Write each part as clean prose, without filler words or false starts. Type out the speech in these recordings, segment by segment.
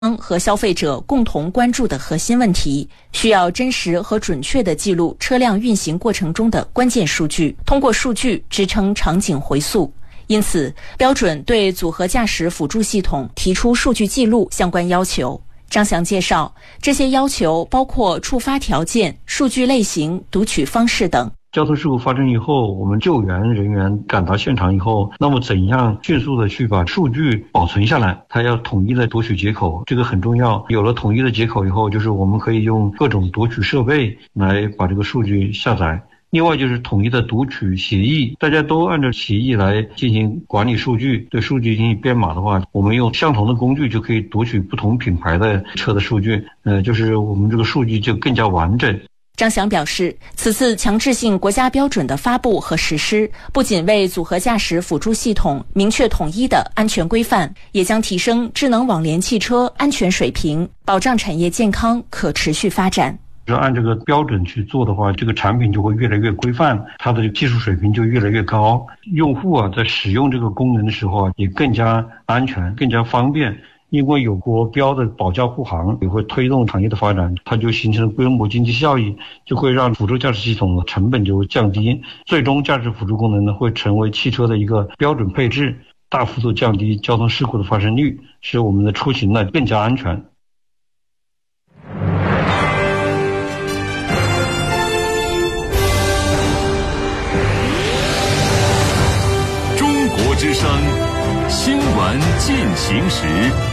和消费者共同关注的核心问题，需要真实和准确地记录车辆运行过程中的关键数据，通过数据支撑场景回溯。因此，标准对组合驾驶辅助系统提出数据记录相关要求。张翔介绍，这些要求包括触发条件、数据类型、读取方式等。 交通事故发生以后，我们救援人员赶到现场以后，那么怎样迅速的去把数据保存下来？它要统一的读取接口，这个很重要。有了统一的接口以后，就是我们可以用各种读取设备来把这个数据下载。另外就是统一的读取协议，大家都按照协议来进行管理数据，对数据进行编码的话，我们用相同的工具就可以读取不同品牌的车的数据，就是我们这个数据就更加完整。 张翔表示，此次强制性国家标准的发布和实施，不仅为组合驾驶辅助系统明确统一的安全规范，也将提升智能网联汽车安全水平，保障产业健康可持续发展。 按这个标准去做的话，这个产品就会越来越规范，它的技术水平就越来越高。用户在使用这个功能的时候也更加安全、更加方便。因为有国标的保驾护航，也会推动行业的发展，它就形成规模经济效益，就会让辅助驾驶系统的成本就会降低，最终驾驶辅助功能呢会成为汽车的一个标准配置，大幅度降低交通事故的发生率，使我们的出行呢更加安全。 中国之声新闻进行时。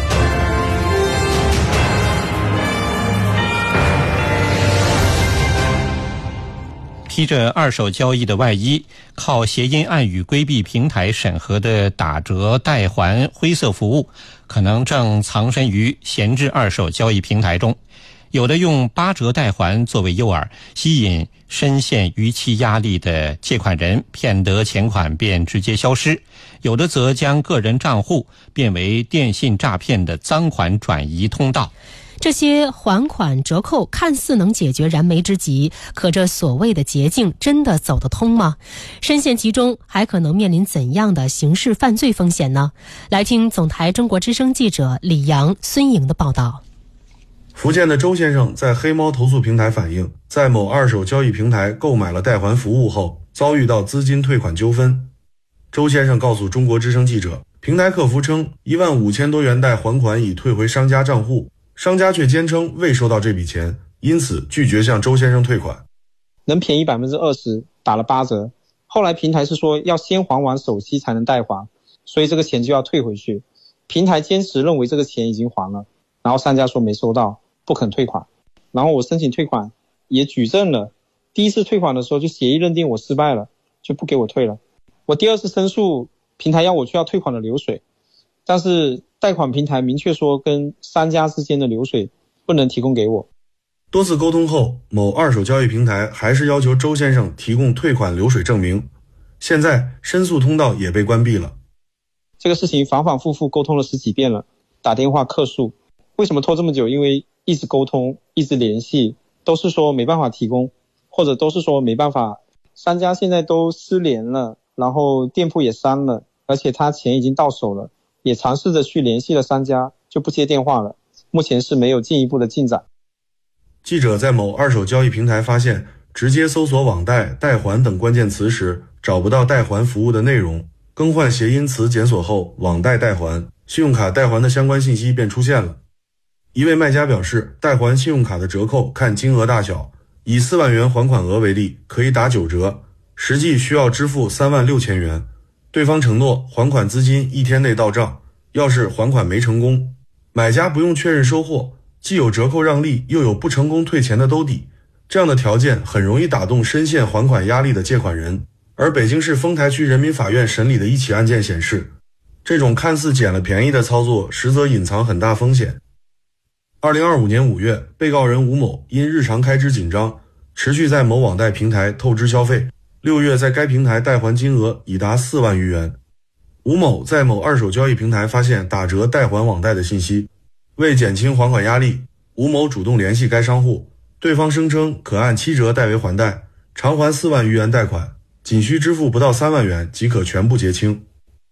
披着二手交易的外衣，靠谐音暗语规避平台审核的打折代还灰色服务，可能正藏身于闲置二手交易平台中。有的用8折代还作为诱饵，吸引深陷逾期压力的借款人，骗得钱款便直接消失；有的则将个人账户变为电信诈骗的赃款转移通道。 这些还款折扣看似能解决燃眉之急，可这所谓的捷径真的走得通吗？深陷其中还可能面临怎样的刑事犯罪风险呢？来听总台中国之声记者李阳、孙颖的报道。 福建的周先生在黑猫投诉平台反映，在某二手交易平台购买了代还服务后，遭遇到资金退款纠纷。周先生告诉中国之声记者，平台客服称15000多元贷还款已退回商家账户，商家却坚称未收到这笔钱，因此拒绝向周先生退款。 能便宜 20%， 打了8折。后来平台是说要先还完首期才能代还，所以这个钱就要退回去。平台坚持认为这个钱已经还了，然后商家说没收到，不肯退款。然后我申请退款也举证了，第一次退款的时候就协议认定我失败了，就不给我退了。我第二次申诉，平台要我去要退款的流水，但是贷款平台明确说跟商家之间的流水不能提供给我。 多次沟通后，某二手交易平台还是要求周先生提供退款流水证明。现在申诉通道也被关闭了。 这个事情反反复复沟通了10几遍了，打电话客诉。为什么拖这么久？因为一直沟通，一直联系，都是说没办法提供，或者都是说没办法。商家现在都失联了，然后店铺也删了，而且他钱已经到手了，也尝试着去联系了商家，就不接电话了。目前是没有进一步的进展。 记者在某二手交易平台发现，直接搜索网贷、代还等关键词时，找不到代还服务的内容。更换谐音词检索后，网贷代还、信用卡代还的相关信息便出现了。一位卖家表示，代还信用卡的折扣看金额大小，以4万元还款额为例，可以打9折，实际需要支付3万6千元。对方承诺还款资金1天内到账，要是还款没成功，买家不用确认收货，既有折扣让利，又有不成功退钱的兜底，这样的条件很容易打动深陷还款压力的借款人。而北京市丰台区人民法院审理的一起案件显示，这种看似捡了便宜的操作，实则隐藏很大风险。2025年5月，被告人吴某因日常开支紧张，持续在某网贷平台透支消费，6月在该平台代还金额已达4万余元。吴某在某二手交易平台发现打折代还网贷的信息，为减轻还款压力，吴某主动联系该商户，对方声称可按7折代为还贷，偿还4万余元贷款，仅需支付不到3万元即可全部结清。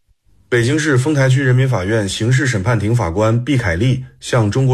北京市丰台区人民法院刑事审判庭法官毕凯丽向中国